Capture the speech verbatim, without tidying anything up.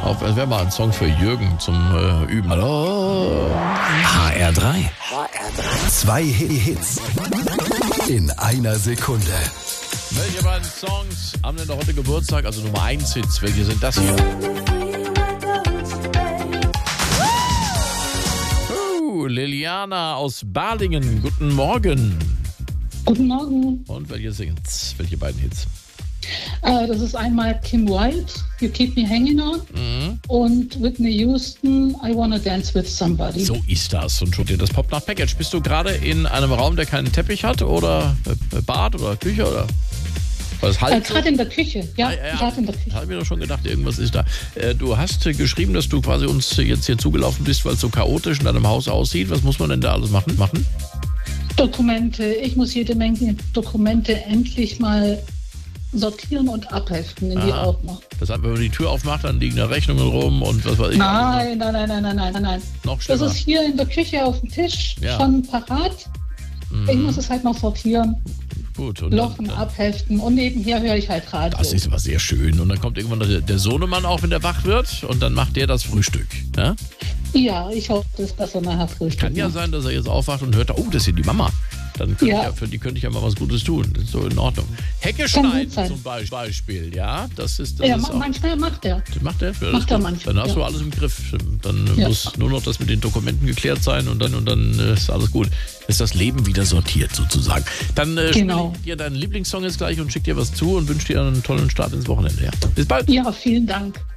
Auf, das wäre mal ein Song für Jürgen zum äh, Üben. Hallo. H R drei. H R drei. Zwei Hits in einer Sekunde. Welche beiden Songs haben denn heute Geburtstag? Also Nummer eins Hits. Welche sind das hier? Uh, Liliana aus Balingen. Guten Morgen. Guten Morgen. Und welche singen's? Welche beiden Hits? Äh, das ist einmal Kim Wilde, You Keep Me Hanging On, Mhm. und Whitney Houston, I Wanna Dance With Somebody. So ist das. Und schon dir das Pop nach Package. Bist du gerade in einem Raum, der keinen Teppich hat? Oder äh, Bad oder Küche? Oder? Was Äh, halt gerade in der Küche. Ja, Ah, ja, gerade in der Küche. habe mir doch schon gedacht, irgendwas ist da. Äh, du hast äh, geschrieben, dass du quasi uns jetzt hier zugelaufen bist, weil es so chaotisch in deinem Haus aussieht. Was muss man denn da alles machen? machen? Dokumente. Ich muss jede Menge Dokumente endlich mal sortieren und abheften in die Ah. Ordner. Das heißt, wenn man die Tür aufmacht, dann liegen da Rechnungen rum und was weiß ich. Nein, nein, nein, nein, nein, nein, nein, nein. Noch Das schlimmer. ist hier in der Küche auf dem Tisch Ja. schon parat. Ich muss es halt noch sortieren, Gut. Und lochen, dann, abheften und nebenher höre ich halt Radio. das ist aber sehr schön. Und dann kommt irgendwann der, der Sohnemann auch, wenn der wach wird, und dann macht der das Frühstück. Ne? Ja, ich hoffe, dass er nachher Frühstück Kann ja macht. sein, dass er jetzt aufwacht und hört, oh, das ist die Mama. Dann könnte Ja. ich ja, für die könnte ich ja mal was Gutes tun. Das ist so in Ordnung. Hecke Kann schneiden gut sein. zum Be- Beispiel, ja. Das ist, das Ja, ist ma- auch, manchmal macht er. das macht er? Ja, das Macht ist er gut. manchmal, Dann hast ja. du alles im Griff. Dann Ja. muss nur noch das mit den Dokumenten geklärt sein und dann, und dann äh, ist alles gut. Ist das Leben wieder sortiert sozusagen. Dann äh, Genau. spiele ich dir deinen Lieblingssong jetzt gleich und schick dir was zu und wünsche dir einen tollen Start ins Wochenende. Ja. Bis bald. Ja, vielen Dank.